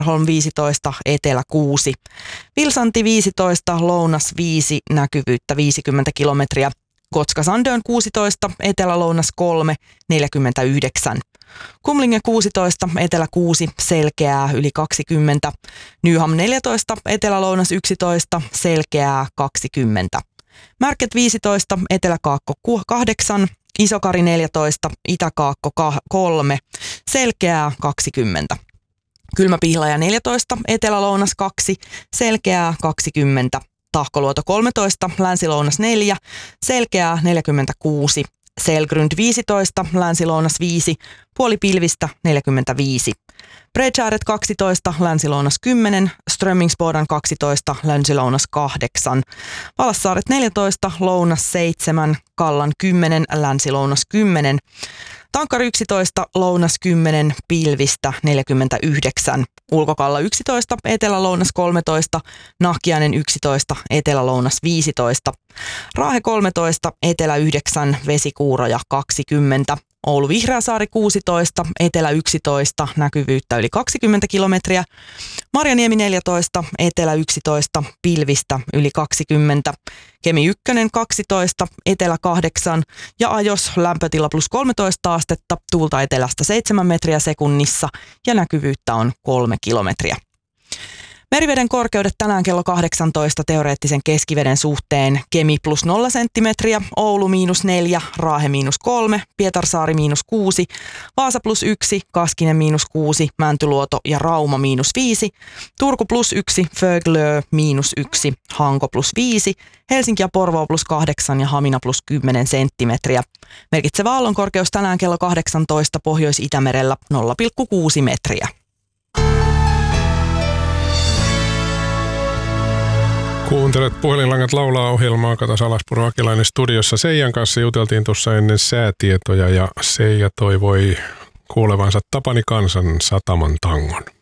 Bornholm 15, etelä 6. Vilsanti 15, lounas 5, näkyvyyttä 50 kilometriä. Gotska-Sandön 16, etelä-lounas 3, 49. Kumlinge 16, etelä 6, selkeää yli 20. Nyham 14, etelä-lounas 11, selkeää 20. Märket 15, etelä-kaakko 8, Isokari 14, itäkaakko 3, selkeää 20. Kylmäpihlaja 14, etelä-lounas 2, selkeää 20. Tahkoluoto 13, länsi-lounas 4, selkeää 46. Selgrund 15, länsi-lounas 5, puolipilvistä 45. Bredshäret 12, länsi-lounas 10, Strömmingsbodan 12, länsi-lounas 8. Valassaaret 14, lounas 7, Kallan 10, länsi-lounas 10. Tankkari 11, lounas 10, pilvistä 49. Ulkokalla 11, etelä-lounas 13, Nahkiainen 11, etelä-lounas 15. Raahe 13, etelä 9, vesikuuroja 20. Oulu Vihreäsaari 16, etelä 11, näkyvyyttä yli 20 kilometriä. Marjaniemi 14, etelä 11, pilvistä yli 20. Kemi 1 12, etelä 8 ja Ajos lämpötila plus 13 astetta, tuulta etelästä 7 metriä sekunnissa ja näkyvyyttä on 3 kilometriä. Meriveden korkeudet tänään kello 18 teoreettisen keskiveden suhteen: Kemi plus 0 senttimetriä, Oulu miinus 4, Raahe miinus 3, Pietarsaari miinus 6, Vaasa plus 1, Kaskinen miinus 6, Mäntyluoto ja Rauma miinus 5, Turku plus 1, Föglö miinus 1, Hanko plus 5, Helsinki ja Porvoo plus 8 ja Hamina plus 10 senttimetriä. Merkitsevä aallonkorkeus tänään kello 18 Pohjois-Itämerellä 0,6 metriä. Kuuntelet Puhelinlangat laulaa -ohjelmaa. Kata Salaspuro Akelainen studiossa. Seijan kanssa juteltiin tuossa ennen säätietoja ja Seija toivoi kuulevansa Tapani Kansan Sataman tangon.